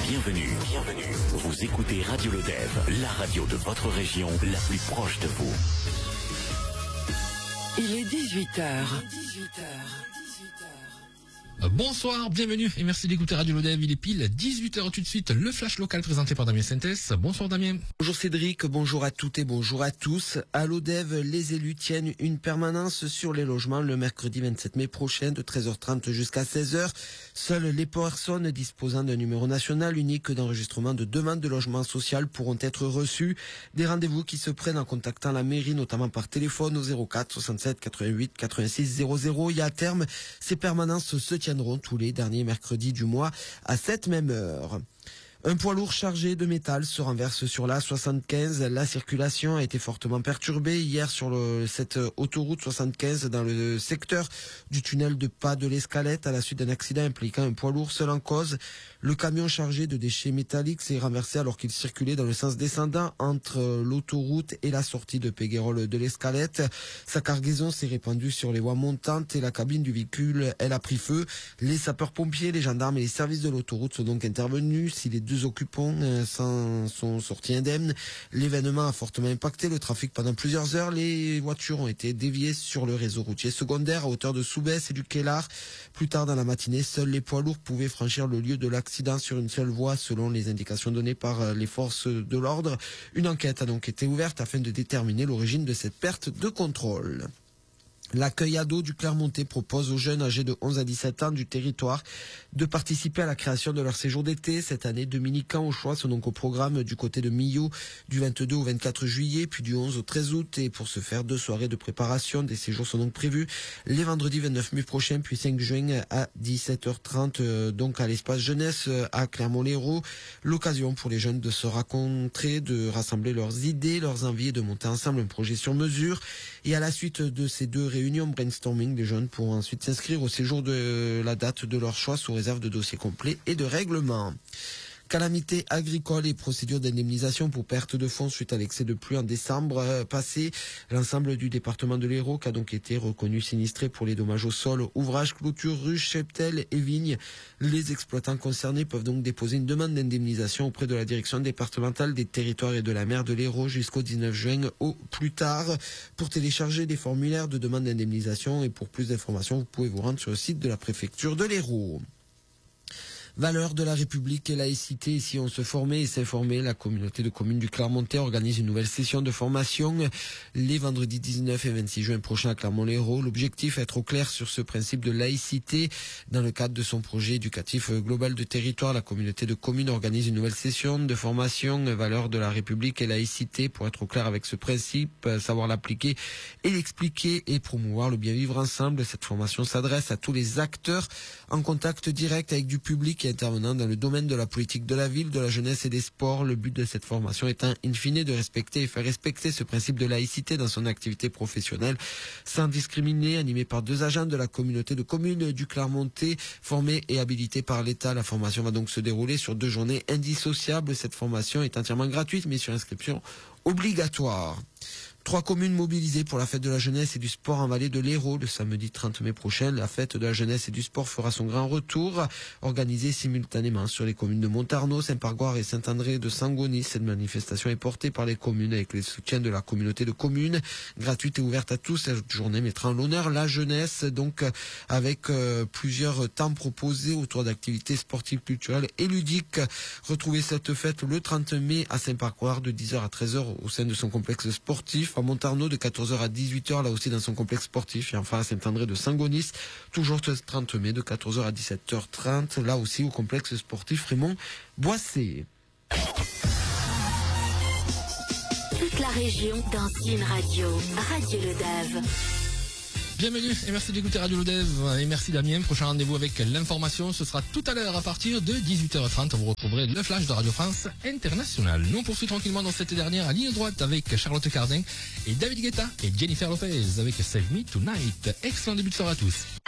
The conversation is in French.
Bienvenue. Vous écoutez Radio Lodève, la radio de votre région, la plus proche de vous. Il est 18h. Bonsoir, bienvenue et merci d'écouter Radio Lodève. Il est pile 18h tout de suite, le flash local présenté par Damien Sintès. Bonsoir Damien. Bonjour Cédric, bonjour à toutes et bonjour à tous. À Lodève, les élus tiennent une permanence sur les logements le mercredi 27 mai prochain de 13h30 jusqu'à 16h. Seules les personnes disposant d'un numéro national unique d'enregistrement de demande de logement social pourront être reçues. Des rendez-vous qui se prennent en contactant la mairie, notamment par téléphone au 04 67 88 86 00. Et à terme, ces permanences se tiendront tous les derniers mercredis du mois à cette même heure. Un poids lourd chargé de métal se renverse sur la 75. La circulation a été fortement perturbée hier sur cette autoroute 75 dans le secteur du tunnel de Pas de l'Escalette à la suite d'un accident impliquant un poids lourd seul en cause. Le camion chargé de déchets métalliques s'est renversé alors qu'il circulait dans le sens descendant entre l'autoroute et la sortie de Péguerolles de l'Escalette. Sa cargaison s'est répandue sur les voies montantes et la cabine du véhicule, elle a pris feu. Les sapeurs-pompiers, les gendarmes et les services de l'autoroute sont donc intervenus. Si les deux occupants sont sortis indemnes. L'événement a fortement impacté le trafic pendant plusieurs heures. Les voitures ont été déviées sur le réseau routier secondaire à hauteur de Soubès et du Kellar. Plus tard dans la matinée, seuls les poids lourds pouvaient franchir le lieu de l'accident sur une seule voie selon les indications données par les forces de l'ordre. Une enquête a donc été ouverte afin de déterminer l'origine de cette perte de contrôle. L'accueil ado du Clermontais propose aux jeunes âgés de 11 à 17 ans du territoire de participer à la création de leur séjour d'été. Cette année, 2 mini-camps au choix sont donc au programme du côté de Millau du 22 au 24 juillet, puis du 11 au 13 août. Et pour ce faire, 2 soirées de préparation. Des séjours sont donc prévus les vendredis 29 mai prochain, puis 5 juin à 17h30, donc à l'espace jeunesse à Clermont-Lérault. L'occasion pour les jeunes de se rencontrer, de rassembler leurs idées, leurs envies et de monter ensemble un projet sur mesure. Et à la suite de ces 2 réunion brainstorming, les jeunes pourront ensuite s'inscrire au séjour de la date de leur choix sous réserve de dossiers complets et de règlements. Calamité agricole et procédure d'indemnisation pour perte de fonds suite à l'excès de pluie en décembre passé. L'ensemble du département de l'Hérault a donc été reconnu sinistré pour les dommages au sol, ouvrages, clôtures, ruches, cheptels et vignes. Les exploitants concernés peuvent donc déposer une demande d'indemnisation auprès de la direction départementale des territoires et de la mer de l'Hérault jusqu'au 19 juin au plus tard. Pour télécharger des formulaires de demande d'indemnisation et pour plus d'informations, vous pouvez vous rendre sur le site de la préfecture de l'Hérault. Valeurs de la République et laïcité, ici on se formait et s'informait. La communauté de communes du Clermontais organise une nouvelle session de formation les vendredis 19 et 26 juin prochains à Clermont-Lérault. L'objectif est être au clair sur ce principe de laïcité. Dans le cadre de son projet éducatif global de territoire, la communauté de communes organise une nouvelle session de formation Valeurs de la République et laïcité pour être au clair avec ce principe, savoir l'appliquer et l'expliquer et promouvoir le bien vivre ensemble. Cette formation s'adresse à tous les acteurs en contact direct avec du public et intervenant dans le domaine de la politique de la ville, de la jeunesse et des sports. Le but de cette formation étant in fine de respecter et faire respecter ce principe de laïcité dans son activité professionnelle sans discriminer, animé par 2 agents de la communauté de communes du Clermontais formés et habilités par l'État. La formation va donc se dérouler sur 2 journées indissociables. Cette formation est entièrement gratuite mais sur inscription obligatoire. 3 communes mobilisées pour la fête de la jeunesse et du sport en vallée de l'Hérault. Le samedi 30 mai prochain, la fête de la jeunesse et du sport fera son grand retour, organisée simultanément sur les communes de Montarnot, Saint-Pargoire et Saint-André de Sangonis. Cette manifestation est portée par les communes avec le soutien de la communauté de communes. Gratuite et ouverte à tous, cette journée mettra en l'honneur la jeunesse, donc avec plusieurs temps proposés autour d'activités sportives, culturelles et ludiques. Retrouvez cette fête le 30 mai à Saint-Pargoire de 10h à 13h au sein de son complexe sportif. À Montarnot de 14h à 18h, là aussi dans son complexe sportif, et enfin à Saint-André de Sangonis, toujours le 30 mai de 14h à 17h30, là aussi au complexe sportif Raymond Boissé. Toute la région dans une radio, Radio Lodève. Bienvenue et merci d'écouter Radio Lodève et merci Damien. Prochain rendez-vous avec l'information, ce sera tout à l'heure à partir de 18h30. Vous retrouverez le flash de Radio France Internationale. Nous on poursuit tranquillement dans cette dernière à ligne droite avec Charlotte Cardin et David Guetta et Jennifer Lopez avec Save Me Tonight. Excellent début de soirée à tous.